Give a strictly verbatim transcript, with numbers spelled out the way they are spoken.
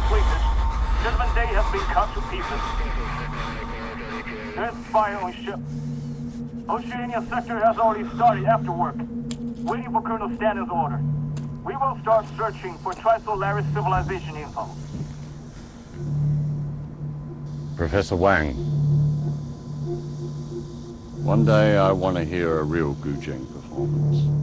completed. Gentlemen, they have been cut to pieces. There's fire on ship. Oceania sector has already started after work. Waiting for Colonel Stanton's order. We will start searching for Trisolaris civilization info. Professor Wang. One day I want to hear a real Gujeng performance.